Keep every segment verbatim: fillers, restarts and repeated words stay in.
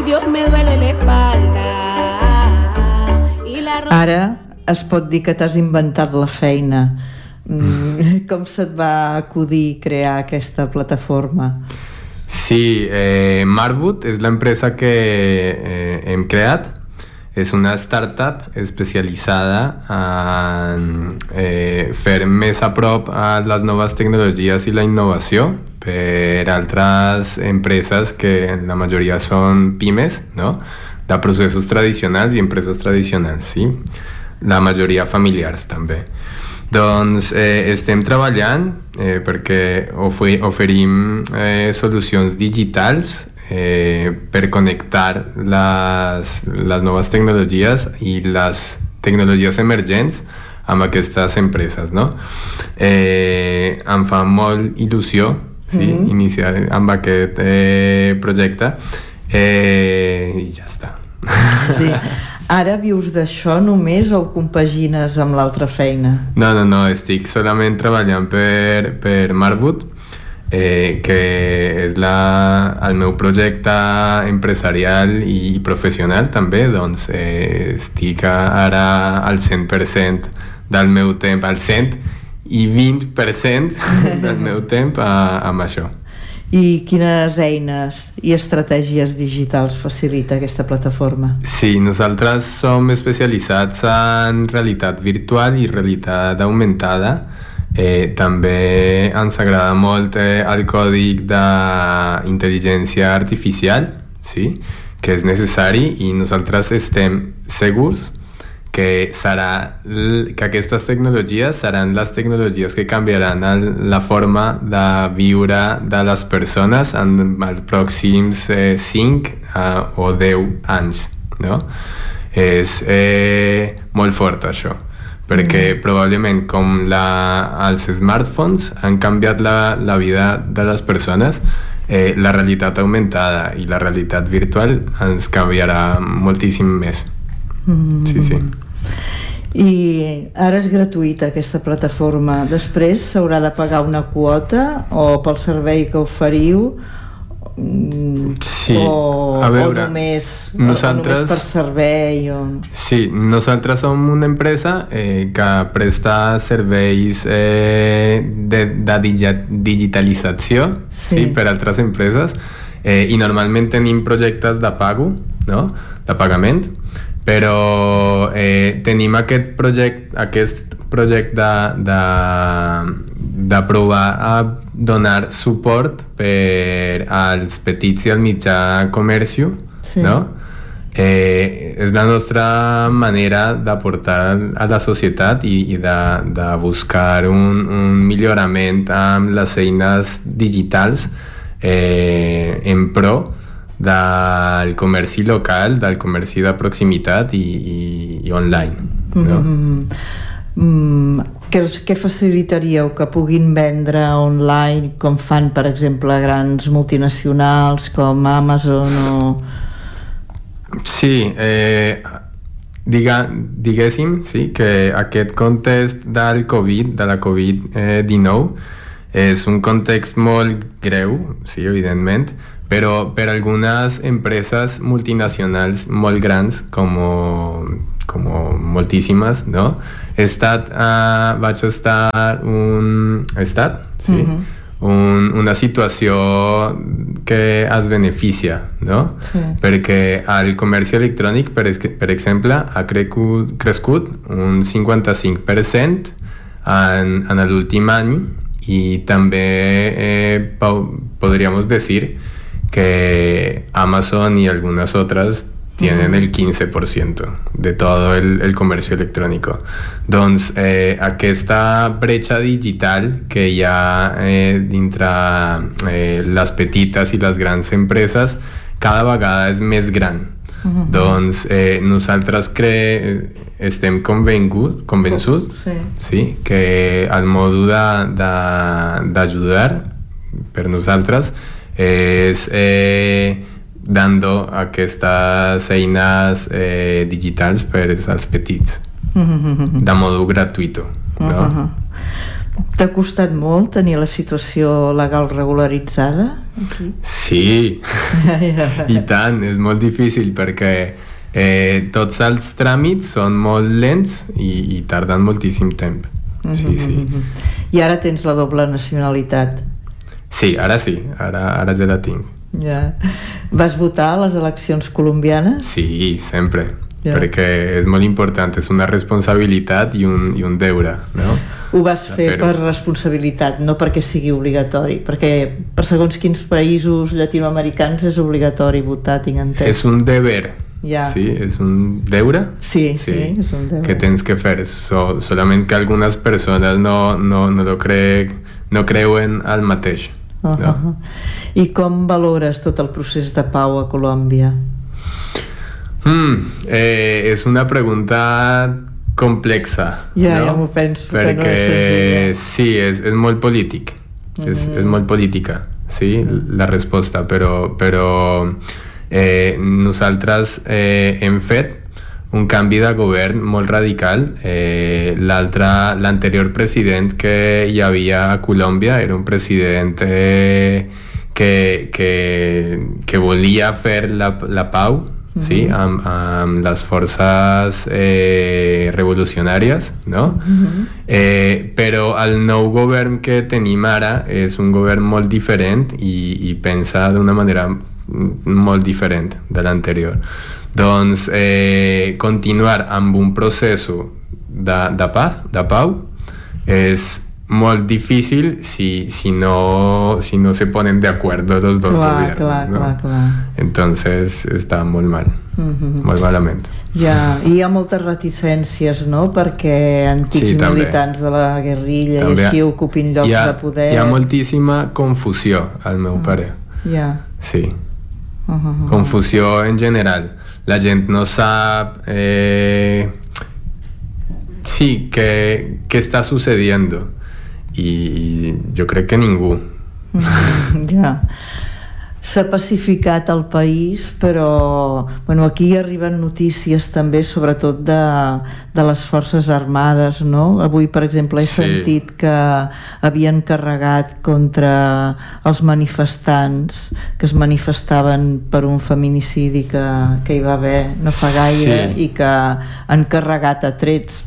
Dios, me duele la espalda. I la ro- Ara es pot dir que t'has inventat la feina. Mm, com se't va acudir crear aquesta plataforma? Sí, eh, Marwood és l'empresa que eh, hem creat. És una startup especialitzada en eh, fer més a prop a les noves tecnologies i la innovació per altres empreses que la majoria són pimes, no? De processos tradicionals i empreses tradicionals, sí? La majoria familiars també. Doncs eh, estem treballant eh, perquè ofer- oferim eh, solucions digitals eh, per connectar les, les noves tecnologies i les tecnologies emergents amb aquestes empreses, no? Eh, em fa molt il·lusió, sí, mm-hmm. iniciar amb aquest eh, projecte eh, i ja està. Sí. Ara vius d'això només o ho compagines amb l'altra feina? No, no, no, estic solament treballant per, per Marwood, eh, que és la, el meu projecte empresarial i professional també, doncs eh, estic ara al cent per cent del meu temps, al cent i vint per cent del meu temps a, amb això. I quines eines i estratègies digitals facilita aquesta plataforma? Sí, nosaltres som especialitzats en realitat virtual i realitat augmentada. Eh, també ens agrada molt eh, el còdic d'intel·ligència artificial, sí? Que és necessari i nosaltres estem segurs que, serà, que aquestes tecnologies seran les tecnologies que canviaran el, la forma de viure de les persones en els pròxims eh, cinc uh, o deu anys, no? És eh, molt fort això, perquè mm. probablement com la, els smartphones han canviat la, la vida de les persones, eh, la realitat augmentada i la realitat virtual ens canviarà moltíssim més. Mm. Sí, sí. I ara és gratuïta aquesta plataforma, després s'haurà de pagar una quota o pel servei que oferiu sí, o, a veure, o, només, nosaltres, o només per servei o... Sí, nosaltres som una empresa eh, que presta serveis eh, de, de digitalització sí. Sí, per altres empreses eh, i normalment tenim projectes de pago, no? De pagament, però eh, tenim aquest projecte, aquest projecte de, de, de provar a donar suport per als petits i al mitjà comerç, sí. No? Eh, és la nostra manera d'aportar a la societat i, i de, de buscar un, un millorament amb les eines digitals eh, en pro del comerci local, del comerci de proximitat i, i, i online, no? Mm-hmm. Mm, què, què facilitaríeu que puguin vendre online com fan, per exemple, grans multinacionals com Amazon o... Sí, eh, diga, diguéssim sí, que aquest context del Covid, de la covid dinou, és un context molt greu, sí, evidentment, però per algunes empreses multinacionals molt grans, com, com moltíssimes, no? He estat, uh, vaig estar un... He estat, sí? Mm-hmm. Un, una situació que es beneficia, no? Sí. Perquè el comerç electrònic, per, per exemple, ha crescut, crescut un cinquanta-cinc per cent en, en l'últim any i també eh, podríem dir que Amazon y algunas otras tienen uh-huh. el quince por ciento de todo el, el comercio electrónico. Doncs eh, aquesta brecha digital que hi ha eh, dintre eh, les petites i les grans empreses cada vegada és més gran. Uh-huh. Doncs eh, nosaltres cre... estem convençuts, convençuts sí. Sí, que el mode d'ajudar per nosaltres és eh, dando aquestes eines eh, digitals per als petits mm-hmm. de modo gratuïto, no? Mm-hmm. T'ha costat molt tenir la situació legal regularitzada? Aquí? Sí, i tant, és molt difícil perquè eh, tots els tràmits són molt lents i, i tarden moltíssim temps. Sí, sí. I ara tens la doble nacionalitat? Sí, ara sí, ara, ara ja la tinc. Ja. Vas votar a les eleccions colombianes? Sí, sempre, ja. Perquè és molt important, és una responsabilitat i un, i un deure, no? Ho vas fer per responsabilitat, no perquè sigui obligatori, perquè per segons quins països llatinoamericans és obligatori votar, tinc entès. És un deber. Ja. Sí, és un deure, sí, sí, sí, és un deure que tens que fer. So, solament que algunes persones no, no, no, lo cre... no creuen al mateix. Uh -huh. No? I com valores tot el procés de pau a Colòmbia? Mm, eh, és una pregunta complexa. Ja, no? ja m'ho penso. Perquè no és sí, és, és molt polític. Mm. És, és molt política, sí, sí. La resposta, però... però Eh, nosaltres eh, hem fet un canvi de govern molt radical. Eh, l'altre, l'anterior president que hi havia a Colòmbia era un president eh, que, que, que volia fer la, la pau, mm-hmm. sí, amb, amb les forces eh, revolucionàries, no? Mm-hmm. Eh, però el nou govern que tenim ara és un govern molt diferent i, i pensa d'una manera molt diferent de l'anterior. Doncs eh, continuar amb un procés de, de paz, de pau, és molt difícil si, si, no, si no se ponen de acuerdo los dos clar, gobiernos. Clar, ¿no? clar, clar. Entonces està molt mal, mm-hmm. molt malament. Ja, i hi ha moltes reticències, no?, perquè antics sí, militants de la guerrilla també i així ocupin llocs ha, de poder. Hi ha moltíssima confusió, al meu mm. parer. Ja. Sí. Uh-huh. Confusió en general. La gent no sap eh, sí, què, què està sucediendo i jo crec que ningú. Mm, ja. S'ha pacificat el país, però bueno, aquí arriben notícies també sobretot de, de les forces armades, no? Avui, per exemple, he sí. sentit que havien carregat contra els manifestants que es manifestaven per un feminicidi que, que hi va haver no fa gaire sí. i que han carregat a trets.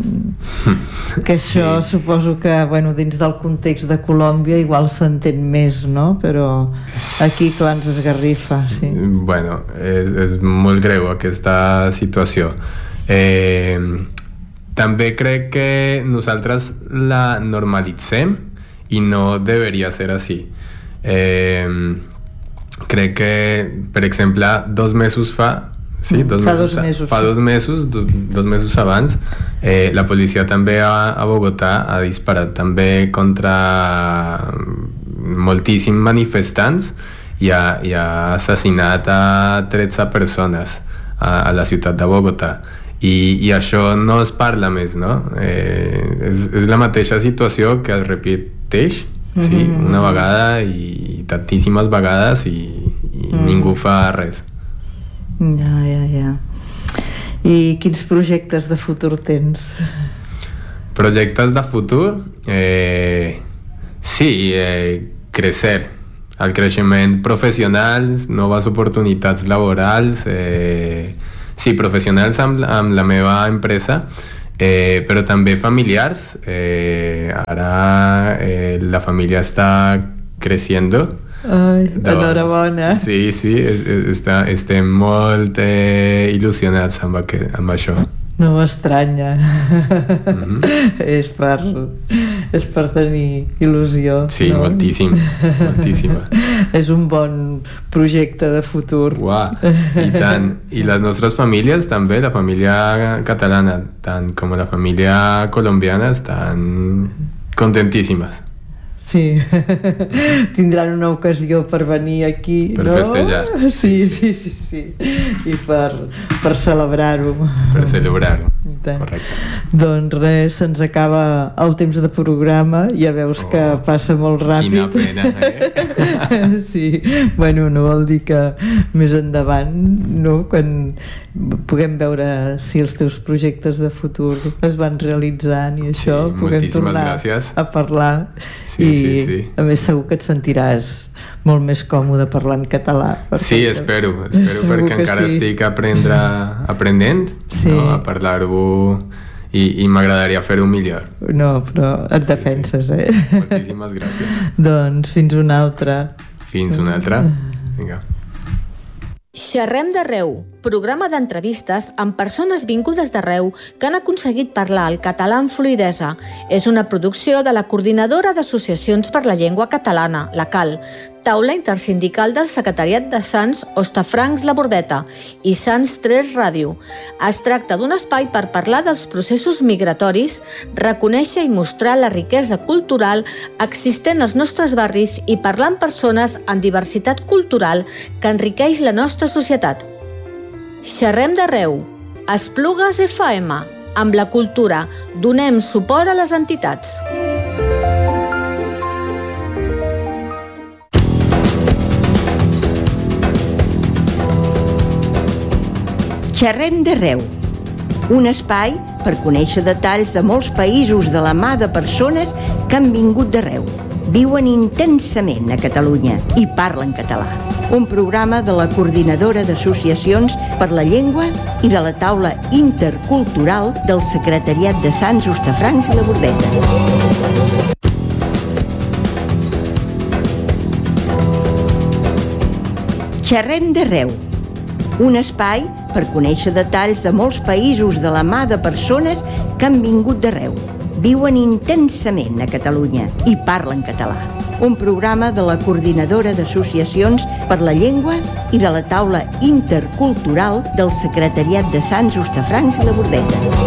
Que això sí. suposo que bueno, dins del context de Colòmbia igual s'entén més, no? Però aquí clar ens esgarrifa, sí. Bueno, és, és molt greu aquesta situació. Eh, també crec que nosaltres la normalitzem i no deveria ser així. Eh, crec que, per exemple, dos mesos fa Sí, dos fa mesos, dos mesos. Fa dos mesos, dos, dos mesos abans, eh, la policia també a, a Bogotà ha disparat també contra moltíssims manifestants i ha, i ha assassinat a tretze persones a, a la ciutat de Bogotà. I, i això no es parla més, no? Eh, és, és la mateixa situació que es repeteix, sí, mm-hmm. una vegada i tantíssimes vegades i, i mm. ningú fa res. Ja, ja, ja. I quins projectes de futur tens? Projectes de futur? Eh, sí, eh, crecer. El creixement professional, noves oportunitats laborals, eh, sí, professionals amb, amb la meva empresa, eh, però també familiars. Eh, ara eh, la família està creixent. Ai, enhorabona. Sí, sí, està, estem molt eh, il·lusionats amb, aquest, amb això. No m'estranya. Mm-hmm. és, per, és per tenir il·lusió. Sí, no? moltíssim, moltíssima. És un bon projecte de futur. Uau, i tant. I les nostres famílies també, la família catalana, tant com la família colombiana, estan contentíssimes. Sí, tindran una ocasió per venir aquí, per no? festejar. Sí, sí, sí, sí, i per, per celebrar-ho. Per celebrar-ho, correcte. Doncs res, se'ns acaba el temps de programa, ja veus oh, que passa molt ràpid. Quina pena, eh? Sí, bueno, no vol dir que més endavant, no?, quan puguem veure si els teus projectes de futur es van realitzant i això, sí, puguem tornar gràcies. a parlar. Sí, i sí, sí. a més segur que et sentiràs molt més còmode parlant català. Sí, espero, espero perquè encara sí. estic aprendre, aprenent sí. no, a parlar-ho i, i m'agradaria fer-ho millor. No, però et sí, defenses, sí. eh? Moltíssimes gràcies. Doncs fins una altra. Fins una altra. Vinga. Xerrem d'arreu, programa d'entrevistes amb persones vingudes d'arreu que han aconseguit parlar el català amb fluïdesa. És una producció de la Coordinadora d'Associacions per la Llengua Catalana, la CAL, taula intersindical del Secretariat de Sants, Hostafrancs, La Bordeta i Sants tres Ràdio. Es tracta d'un espai per parlar dels processos migratoris, reconèixer i mostrar la riquesa cultural existent als nostres barris i parlar amb persones amb diversitat cultural que enriqueix la nostra societat. Xerrem d'arreu. Esplugues F M. Amb la cultura donem suport a les entitats. Xerrem d'arreu, un espai per conèixer detalls de molts països de la mà de persones que han vingut d'arreu, viuen intensament a Catalunya i parlen català. Un programa de la Coordinadora d'Associacions per la Llengua i de la taula intercultural del Secretariat de Sants, Hostafrancs i La Bordeta. Xerrem d'arreu, un espai per conèixer detalls de molts països de la mà de persones que han vingut d'arreu, viuen intensament a Catalunya i parlen català. Un programa de la Coordinadora d'Associacions per la Llengua i de la taula intercultural del Secretariat de Sants, Hostafrancs i La Bordeta.